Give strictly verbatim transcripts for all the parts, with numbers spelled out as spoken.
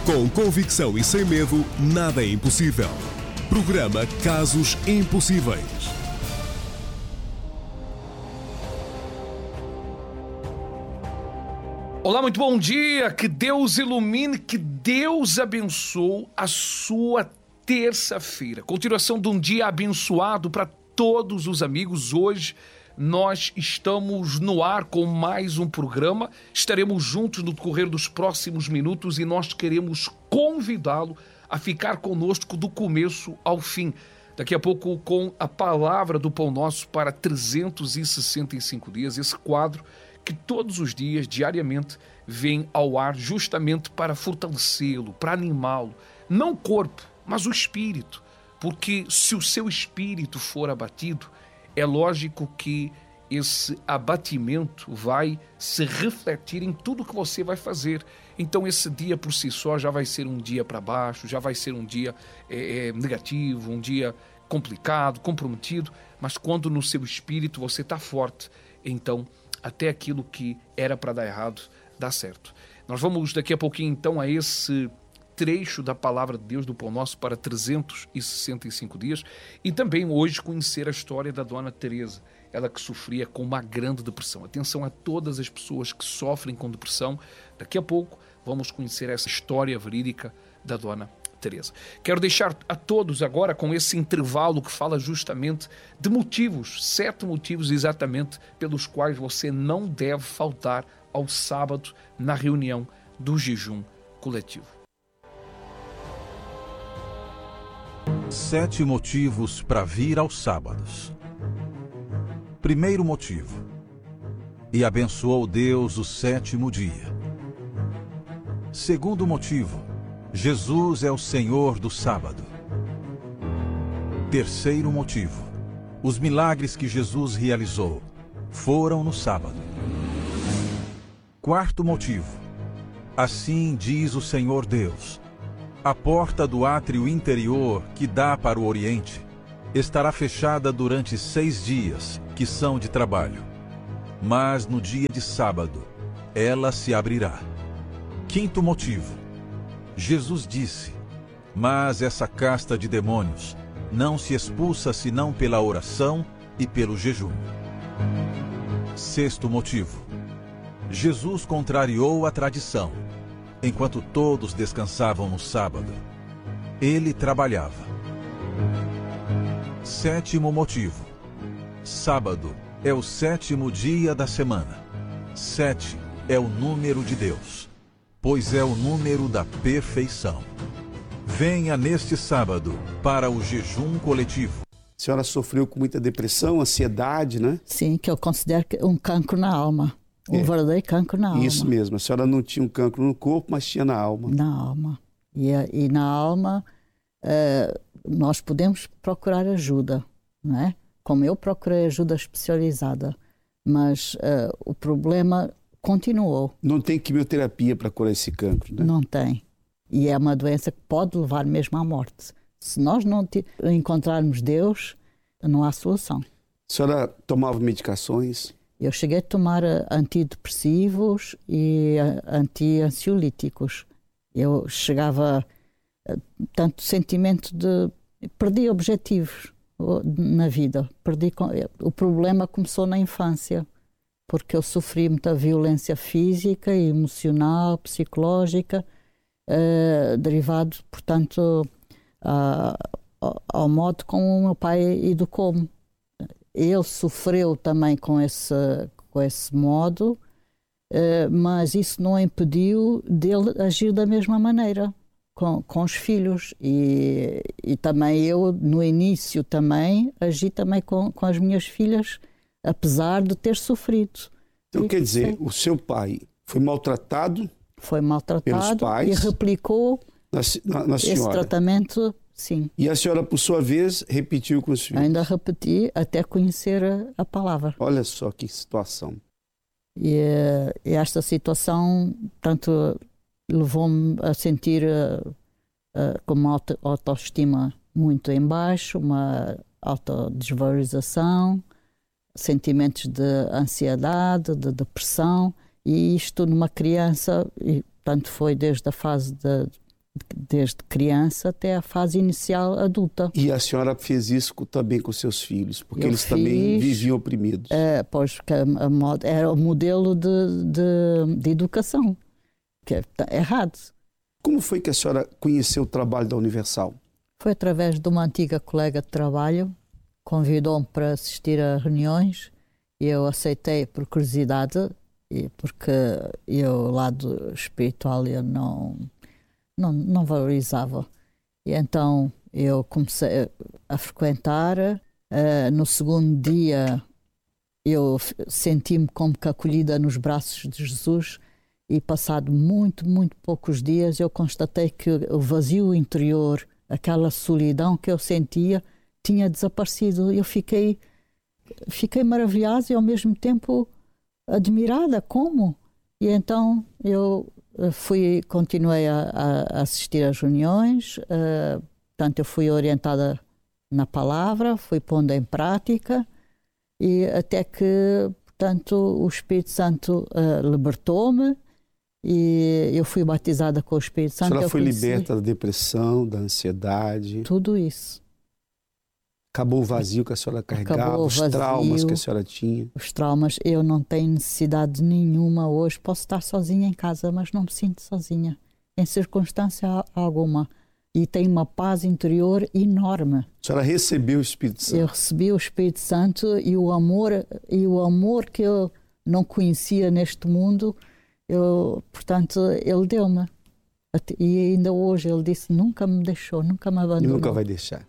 Com convicção e sem medo, nada é impossível. Programa Casos Impossíveis. Olá, muito bom dia, que Deus ilumine, que Deus abençoe a sua terça-feira. Continuação de um dia abençoado para todos os amigos. Hoje nós estamos no ar com mais um programa, estaremos juntos no decorrer dos próximos minutos e nós queremos convidá-lo a ficar conosco do começo ao fim. Daqui a pouco com a palavra do Pão Nosso para trezentos e sessenta e cinco dias, esse quadro que todos os dias, diariamente, vem ao ar justamente para fortalecê-lo, para animá-lo. Não o corpo, mas o espírito. Porque se o seu espírito for abatido, é lógico que esse abatimento vai se refletir em tudo que você vai fazer. Então esse dia por si só já vai ser um dia para baixo, já vai ser um dia é, é, negativo, um dia complicado, comprometido. Mas quando no seu espírito você está forte, então até aquilo que era para dar errado, dá certo. Nós vamos daqui a pouquinho então a esse trecho da Palavra de Deus do Pão Nosso para trezentos e sessenta e cinco dias e também hoje conhecer a história da Dona Teresa, ela que sofria com uma grande depressão. Atenção a todas as pessoas que sofrem com depressão. Daqui a pouco vamos conhecer essa história verídica da Dona Teresa. Quero deixar a todos agora com esse intervalo que fala justamente de motivos, sete motivos exatamente pelos quais você não deve faltar ao sábado na reunião do jejum coletivo. Sete motivos para vir aos sábados. Primeiro motivo: e abençoou Deus o sétimo dia. Segundo motivo: Jesus é o Senhor do sábado. Terceiro motivo: os milagres que Jesus realizou foram no sábado. Quarto motivo: assim diz o Senhor Deus: a porta do átrio interior que dá para o Oriente estará fechada durante seis dias, que são de trabalho. Mas no dia de sábado, ela se abrirá. Quinto motivo: Jesus disse: mas essa casta de demônios não se expulsa senão pela oração e pelo jejum. Sexto motivo: Jesus contrariou a tradição. Enquanto todos descansavam no sábado, ele trabalhava. Sétimo motivo: sábado é o sétimo dia da semana. Sete é o número de Deus, pois é o número da perfeição. Venha neste sábado para o jejum coletivo. A senhora sofreu com muita depressão, ansiedade, né? Sim, que eu considero um cancro na alma. Um é. verdadeiro cancro na alma. Isso mesmo. A senhora não tinha um cancro no corpo, mas tinha na alma. Na alma. E, e na alma uh, nós podemos procurar ajuda, não é? Como eu procurei ajuda especializada. Mas uh, o problema continuou. Não tem quimioterapia para curar esse cancro, né? Não tem. E é uma doença que pode levar mesmo à morte. Se nós não te... encontrarmos Deus, não há solução. A senhora tomava medicações? Eu cheguei a tomar antidepressivos e anti-ansiolíticos. Eu chegava a tanto sentimento de... Perdi objetivos na vida. Perdi... O problema começou na infância, porque eu sofri muita violência física, emocional, psicológica, eh, derivado, portanto, a, ao modo como o meu pai educou-me. Ele sofreu também com esse, com esse modo, uh, mas isso não impediu dele agir da mesma maneira com, com os filhos. E, e também eu, no início, também agi também com, com as minhas filhas, apesar de ter sofrido. Então, e, quer dizer, sim. o seu pai foi maltratado, foi maltratado pelos pais, e replicou na, na, na esse senhora. tratamento. Sim. E a senhora, por sua vez, repetiu com os filhos? Ainda repeti até conhecer a, a palavra. Olha só que situação. E, e esta situação, tanto levou-me a sentir uh, uh, com uma auto, autoestima muito em baixo, uma autodesvalorização, sentimentos de ansiedade, de depressão, e isto numa criança, e tanto foi desde a fase de desde criança até a fase inicial adulta. E a senhora fez isso com, também com seus filhos, porque Eu eles fiz, também viviam oprimidos. É, pois que a, a, era o modelo de, de, de educação, que é errado. Como foi que a senhora conheceu o trabalho da Universal? Foi através de uma antiga colega de trabalho, convidou-me para assistir a reuniões e eu aceitei por curiosidade, e porque eu, o lado espiritual, eu não, não, não valorizava. E então eu comecei a frequentar. Uh, no segundo dia eu senti-me como que acolhida nos braços de Jesus, e passado muito, muito poucos dias eu constatei que o vazio interior, aquela solidão que eu sentia, tinha desaparecido. Eu fiquei, fiquei maravilhada e ao mesmo tempo admirada. Como? E então eu fui, continuei a, a assistir às reuniões, uh, portanto eu fui orientada na palavra, fui pondo em prática, e até que, portanto, o Espírito Santo uh, libertou-me e eu fui batizada com o Espírito Santo. A senhora foi conheci... liberta da depressão, da ansiedade. Tudo isso. Acabou o vazio que a senhora carregava, Acabou os vazio, traumas que a senhora tinha. Os traumas, eu não tenho necessidade nenhuma hoje. Posso estar sozinha em casa, mas não me sinto sozinha, em circunstância alguma. E tenho uma paz interior enorme. A senhora recebeu o Espírito Santo? Eu recebi o Espírito Santo e o amor, e o amor que eu não conhecia neste mundo, eu, portanto, ele deu-me. E ainda hoje ele disse, nunca me deixou, nunca me abandonou. E nunca vai deixar.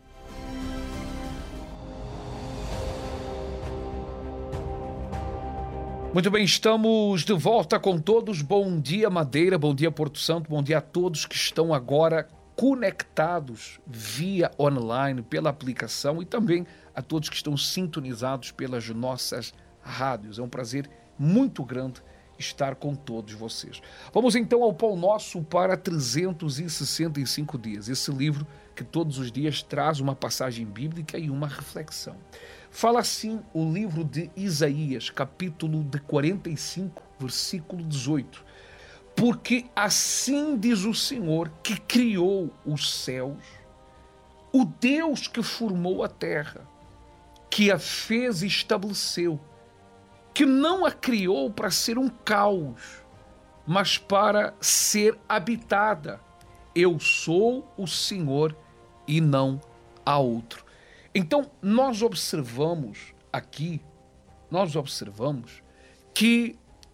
Muito bem, estamos de volta com todos. Bom dia, Madeira, bom dia, Porto Santo, bom dia a todos que estão agora conectados via online, pela aplicação, e também a todos que estão sintonizados pelas nossas rádios. É um prazer muito grande estar com todos vocês. Vamos então ao Pão Nosso para trezentos e sessenta e cinco dias. Esse livro que todos os dias traz uma passagem bíblica e uma reflexão. Fala assim o livro de Isaías, capítulo de quarenta e cinco, versículo dezoito. Porque assim diz o Senhor que criou os céus, o Deus que formou a terra, que a fez e estabeleceu, que não a criou para ser um caos, mas para ser habitada. Eu sou o Senhor e não há outro. Então, nós observamos aqui, nós observamos que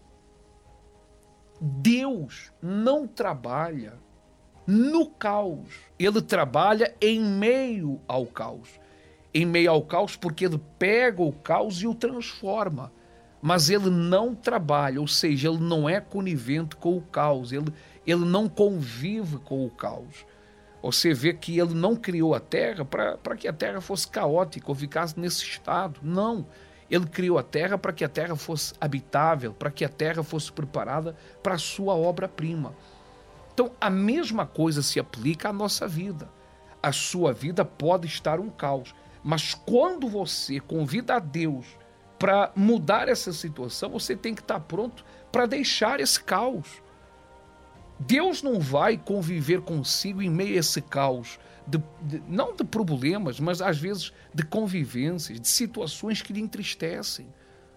Deus não trabalha no caos. Ele trabalha em meio ao caos. Em meio ao caos porque ele pega o caos e o transforma. Mas ele não trabalha, ou seja, ele não é conivente com o caos. Ele, ele não convive com o caos. Você vê que ele não criou a terra para que a terra fosse caótica ou ficasse nesse estado. Não. Ele criou a terra para que a terra fosse habitável, para que a terra fosse preparada para a sua obra-prima. Então, a mesma coisa se aplica à nossa vida. A sua vida pode estar um caos, mas quando você convida a Deus para mudar essa situação, você tem que estar pronto para deixar esse caos. Deus não vai conviver consigo em meio a esse caos, de, de, não de problemas, mas às vezes de convivências, de situações que lhe entristecem.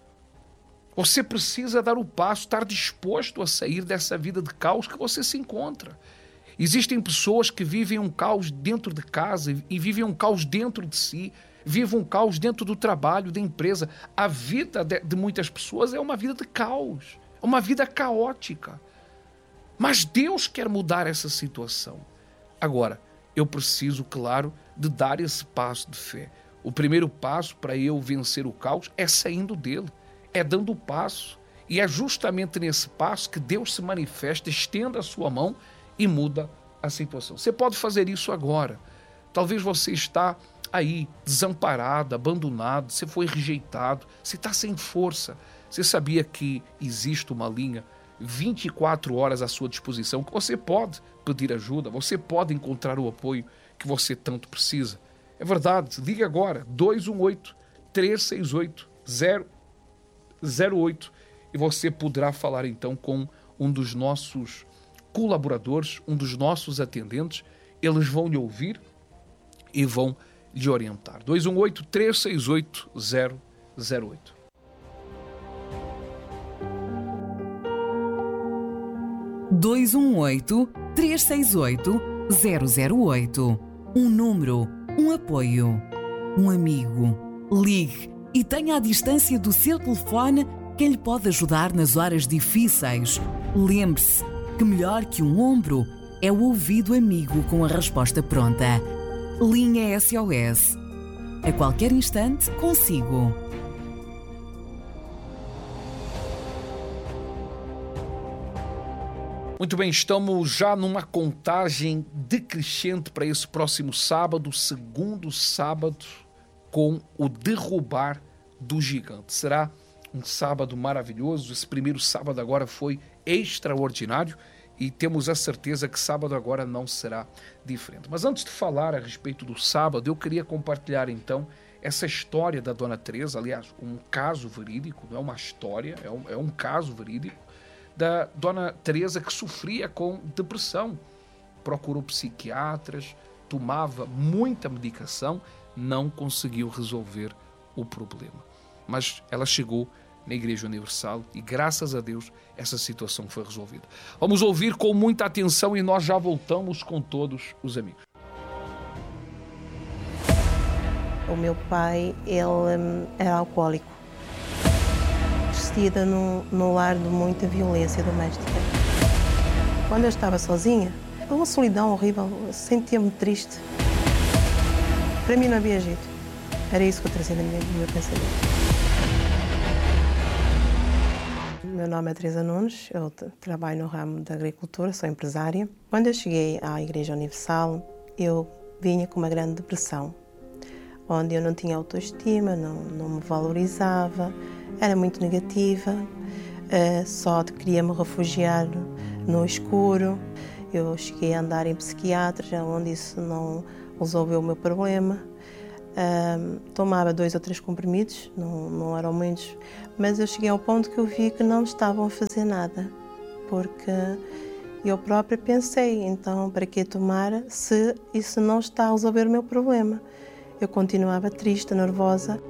Você precisa dar o passo, estar disposto a sair dessa vida de caos que você se encontra. Existem pessoas que vivem um caos dentro de casa e vivem um caos dentro de si, vivem um caos dentro do trabalho, da empresa. A vida de, de muitas pessoas é uma vida de caos, é uma vida caótica. Mas Deus quer mudar essa situação. Agora, eu preciso, claro, de dar esse passo de fé. O primeiro passo para eu vencer o caos é saindo dele, é dando o passo. E é justamente nesse passo que Deus se manifesta, estenda a sua mão e muda a situação. Você pode fazer isso agora. Talvez você está aí, desamparado, abandonado, você foi rejeitado, você está sem força. Você sabia que existe uma linha vinte e quatro horas à sua disposição, que você pode pedir ajuda, você pode encontrar o apoio que você tanto precisa. É verdade, ligue agora, dois um oito, três seis oito, zero zero oito, e você poderá falar então com um dos nossos colaboradores, um dos nossos atendentes, eles vão lhe ouvir e vão lhe orientar. dois um oito, três seis oito, zero zero oito. dois um oito, três seis oito, zero zero oito. Um número, um apoio, um amigo. Ligue e tenha à distância do seu telefone quem lhe pode ajudar nas horas difíceis. Lembre-se que melhor que um ombro é o ouvido amigo com a resposta pronta. Linha S O S. A qualquer instante, consigo. Muito bem, estamos já numa contagem decrescente para esse próximo sábado, segundo sábado, com o derrubar do gigante. Será um sábado maravilhoso. Esse primeiro sábado agora foi extraordinário e temos a certeza que sábado agora não será diferente. Mas antes de falar a respeito do sábado, eu queria compartilhar então essa história da Dona Teresa, aliás, um caso verídico, não é uma história, é um, é um caso verídico, da Dona Teresa, que sofria com depressão. Procurou psiquiatras, tomava muita medicação, não conseguiu resolver o problema. Mas ela chegou na Igreja Universal e, graças a Deus, essa situação foi resolvida. Vamos ouvir com muita atenção e nós já voltamos com todos os amigos. O meu pai, ele hum, era alcoólico. Crescida no, no lar de muita violência doméstica. Quando eu estava sozinha, uma solidão horrível, sentia-me triste. Para mim não havia jeito. Era isso que eu trazia no meu, no meu pensamento. Meu nome é Teresa Nunes, eu trabalho no ramo da agricultura, sou empresária. Quando eu cheguei à Igreja Universal, eu vinha com uma grande depressão, onde eu não tinha autoestima, não, não me valorizava, era muito negativa, uh, só queria me refugiar no escuro. Eu cheguei a andar em psiquiatras, onde isso não resolveu o meu problema. Uh, tomava dois ou três comprimidos, não, não eram muitos, mas eu cheguei ao ponto que eu vi que não estavam a fazer nada, porque eu própria pensei, então para que tomar se isso não está a resolver o meu problema? Eu continuava triste, nervosa.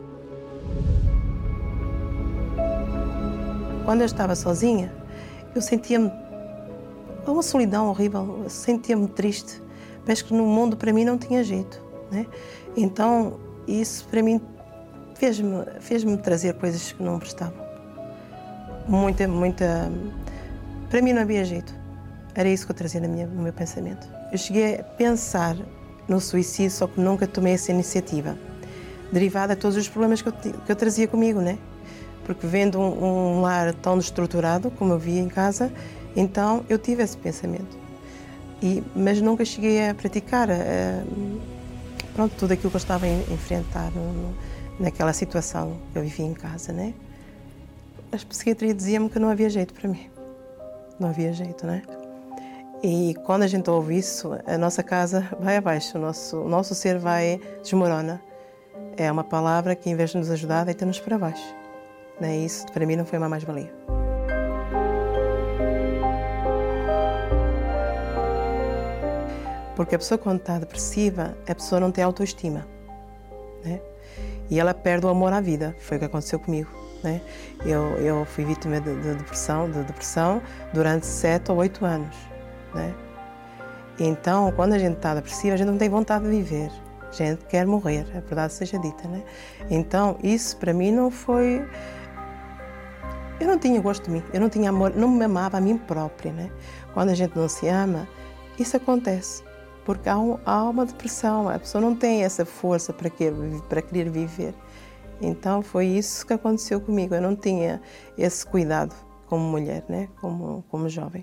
Quando eu estava sozinha, eu sentia-me uma solidão horrível, sentia-me triste, parece que no mundo para mim não tinha jeito, né? Então, isso para mim fez-me fez-me trazer coisas que não prestavam. Muita, muita... Para mim não havia jeito. Era isso que eu trazia na minha, no meu pensamento. Eu cheguei a pensar no suicídio, só que nunca tomei essa iniciativa. Derivada de todos os problemas que eu, que eu trazia comigo, né? Porque vendo um, um lar tão destruturado, como eu via em casa, então eu tive esse pensamento. E, mas nunca cheguei a praticar... A, Pronto, tudo aquilo que eu estava a enfrentar no, naquela situação que eu vivia em casa, né? A psiquiatria dizia-me que não havia jeito para mim. Não havia jeito, né? E quando a gente ouve isso, a nossa casa vai abaixo, o nosso, o nosso ser vai desmorona. É uma palavra que, em vez de nos ajudar, deita-nos para baixo. Né? Isso, para mim, não foi uma mais-valia. Porque a pessoa, quando está depressiva, a pessoa não tem autoestima, né? E ela perde o amor à vida. Foi o que aconteceu comigo, né? Eu, eu fui vítima de, de, depressão, de depressão durante sete ou oito anos, né? Então, quando a gente está depressiva, a gente não tem vontade de viver. A gente quer morrer, a verdade seja dita, né? Então, isso para mim não foi... Eu não tinha gosto de mim, eu não tinha amor, não me amava a mim própria, né? Quando a gente não se ama, isso acontece. Porque há, um, há uma depressão, a pessoa não tem essa força para querer, para querer viver. Então foi isso que aconteceu comigo, eu não tinha esse cuidado como mulher, né? como, como jovem.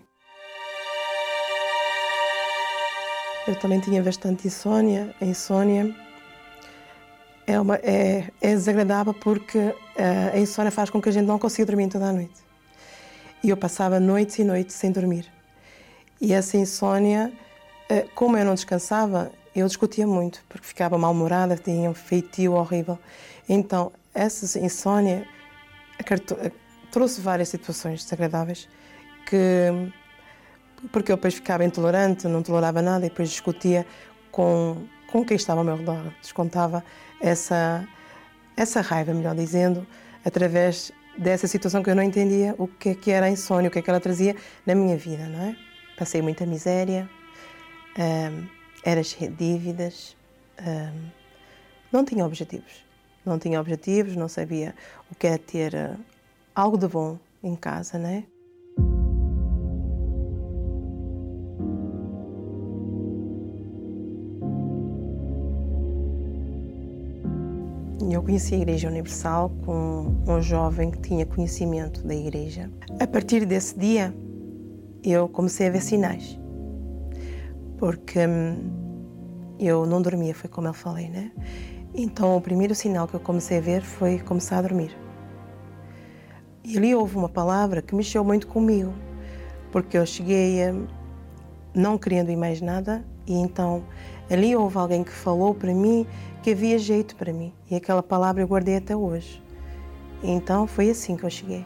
Eu também tinha bastante insônia. A insônia é, uma, é, é desagradável porque a insônia faz com que a gente não consiga dormir toda a noite. E eu passava noites e noites sem dormir. E essa insônia... Como eu não descansava, eu discutia muito, porque ficava mal-humorada, tinha um feitio horrível. Então, essa insônia trouxe várias situações desagradáveis que porque eu depois ficava intolerante, não tolerava nada e depois discutia com, com quem estava ao meu redor. Descontava essa, essa raiva, melhor dizendo, através dessa situação que eu não entendia o que é que era a insônia, o que é que ela trazia na minha vida, não é? Passei muita miséria, hum, era cheia de dívidas, hum, não tinha objetivos. Não tinha objetivos, não sabia o que era ter uh, algo de bom em casa, não é? Eu conheci a Igreja Universal com um jovem que tinha conhecimento da Igreja. A partir desse dia, eu comecei a ver sinais. Porque hum, eu não dormia, foi como eu falei, né? Então, o primeiro sinal que eu comecei a ver foi começar a dormir. E ali houve uma palavra que mexeu muito comigo, porque eu cheguei a, não querendo ir mais nada, e então ali houve alguém que falou para mim que havia jeito para mim, e aquela palavra eu guardei até hoje. Então, foi assim que eu cheguei.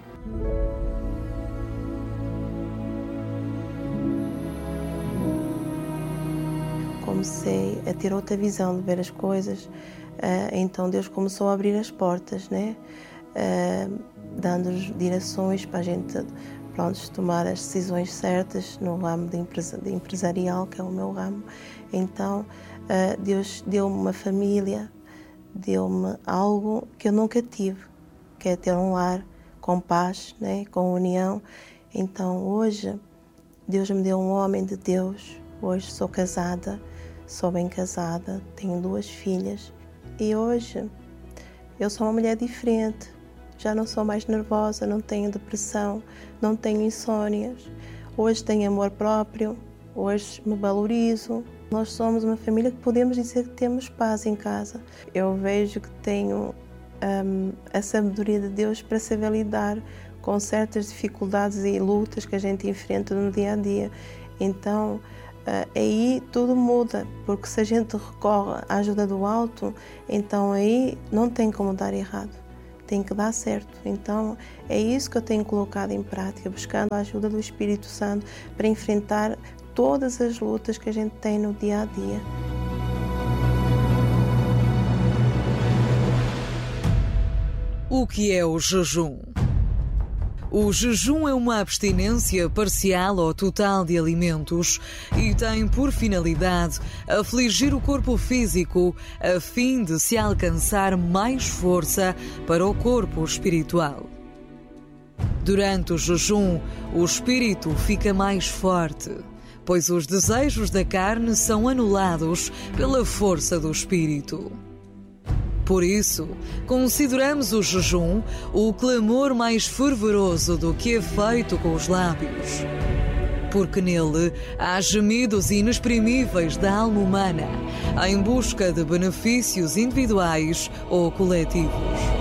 Comecei a ter outra visão de ver as coisas. Uh, então Deus começou a abrir as portas, né? Uh, dando-nos direções para a gente, pronto, tomar as decisões certas no ramo de, empresa, de empresarial, que é o meu ramo. Então uh, Deus deu-me uma família, deu-me algo que eu nunca tive, que é ter um lar com paz, né? Com união. Então hoje Deus me deu um homem de Deus. Hoje sou casada, sou bem casada, tenho duas filhas. E hoje eu sou uma mulher diferente, já não sou mais nervosa, não tenho depressão, não tenho insônias. Hoje tenho amor próprio, hoje me valorizo. Nós somos uma família que podemos dizer que temos paz em casa. Eu vejo que tenho um, a sabedoria de Deus para saber lidar com certas dificuldades e lutas que a gente enfrenta no dia a dia. Então, Uh, aí tudo muda, porque se a gente recorre à ajuda do alto, então aí não tem como dar errado, tem que dar certo. Então é isso que eu tenho colocado em prática, buscando a ajuda do Espírito Santo para enfrentar todas as lutas que a gente tem no dia a dia. O que é o jejum? O jejum é uma abstinência parcial ou total de alimentos e tem por finalidade afligir o corpo físico a fim de se alcançar mais força para o corpo espiritual. Durante o jejum, o espírito fica mais forte, pois os desejos da carne são anulados pela força do espírito. Por isso, consideramos o jejum o clamor mais fervoroso do que é feito com os lábios. Porque nele há gemidos inexprimíveis da alma humana em busca de benefícios individuais ou coletivos.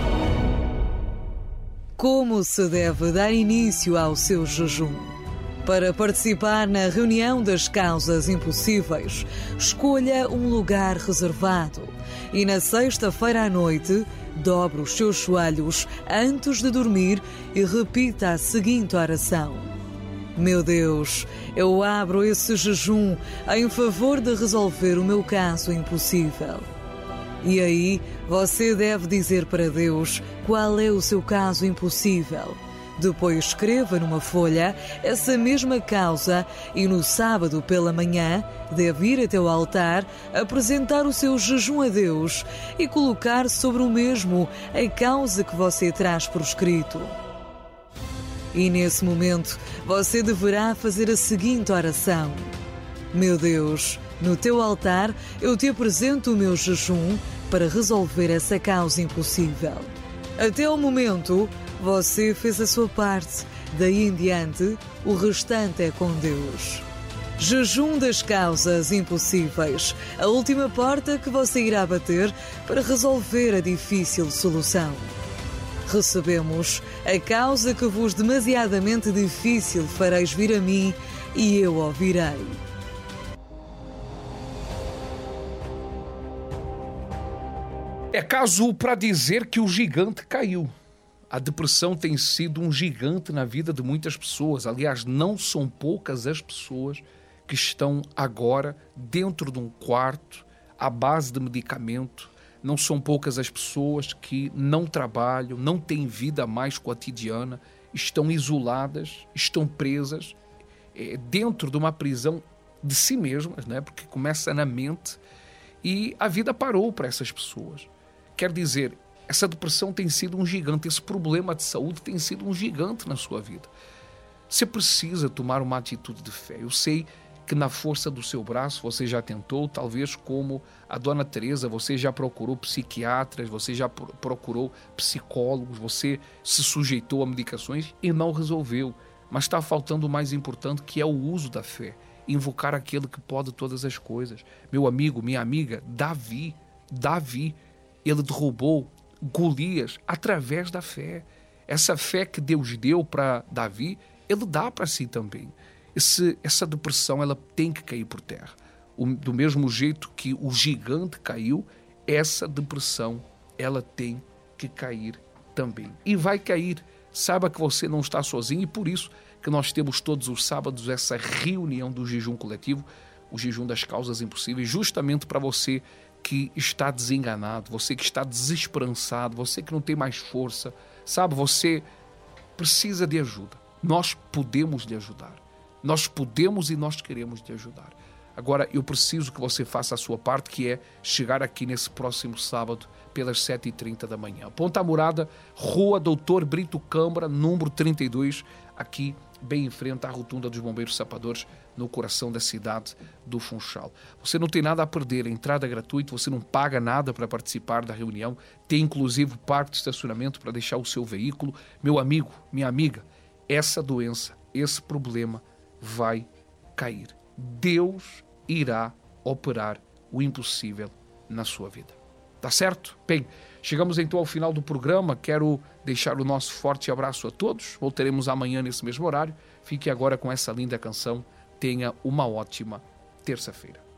Como se deve dar início ao seu jejum? Para participar na reunião das causas impossíveis, escolha um lugar reservado e na sexta-feira à noite, dobre os seus joelhos antes de dormir e repita a seguinte oração: Meu Deus, eu abro esse jejum em favor de resolver o meu caso impossível. E aí, você deve dizer para Deus qual é o seu caso impossível. Depois escreva numa folha essa mesma causa e no sábado pela manhã deve ir até o altar, apresentar o seu jejum a Deus e colocar sobre o mesmo a causa que você traz por escrito. E nesse momento você deverá fazer a seguinte oração: Meu Deus, no teu altar eu te apresento o meu jejum para resolver essa causa impossível. Até o momento, você fez a sua parte, daí em diante, o restante é com Deus. Jejum das causas impossíveis, a última porta que você irá bater para resolver a difícil solução. Recebemos a causa que vos demasiadamente difícil fareis vir a mim e eu ouvirei. É caso para dizer que o gigante caiu. A depressão tem sido um gigante na vida de muitas pessoas. Aliás, não são poucas as pessoas que estão agora dentro de um quarto à base de medicamento. Não são poucas as pessoas que não trabalham, não têm vida mais cotidiana, estão isoladas, estão presas é, dentro de uma prisão de si mesmas, né? Porque começa na mente, e a vida parou para essas pessoas. Quer dizer, essa depressão tem sido um gigante, esse problema de saúde tem sido um gigante na sua vida. Você precisa tomar uma atitude de fé. Eu sei que na força do seu braço você já tentou, talvez como a Dona Teresa, você já procurou psiquiatras, você já procurou psicólogos, você se sujeitou a medicações e não resolveu. Mas está faltando o mais importante, que é o uso da fé. Invocar aquele que pode todas as coisas. Meu amigo, minha amiga, Davi, Davi, ele derrubou Golias através da fé. Essa fé que Deus deu para Davi, ele dá para si também. Esse, essa depressão, ela tem que cair por terra. O, do mesmo jeito que o gigante caiu, essa depressão, ela tem que cair também. E vai cair. Saiba que você não está sozinho, e por isso que nós temos todos os sábados essa reunião do jejum coletivo, o jejum das causas impossíveis, justamente para você que está desenganado, você que está desesperançado, você que não tem mais força, sabe, você precisa de ajuda. Nós podemos lhe ajudar. Nós podemos e nós queremos te ajudar. Agora, eu preciso que você faça a sua parte, que é chegar aqui nesse próximo sábado, pelas sete e trinta da manhã. Ponta Murada, Rua Doutor Brito Câmara, número trinta e dois, aqui bem em frente à Rotunda dos Bombeiros Sapadores, no coração da cidade do Funchal. Você não tem nada a perder, a entrada é gratuita, você não paga nada para participar da reunião, tem inclusive parque de estacionamento para deixar o seu veículo. Meu amigo, minha amiga, essa doença, esse problema vai cair. Deus irá operar o impossível na sua vida. Tá certo? Bem, chegamos então ao final do programa. Quero deixar o nosso forte abraço a todos. Voltaremos amanhã nesse mesmo horário. Fique agora com essa linda canção. Tenha uma ótima terça-feira.